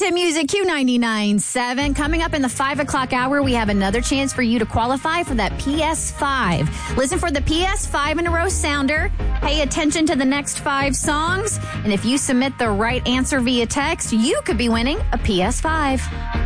Hit Music Q99.7. Coming up in the 5 o'clock hour, we have another chance for you to qualify for that PS5. Listen for the PS5 in a row sounder. Pay attention to the next 5 songs. And if you submit the right answer via text, you could be winning a PS5.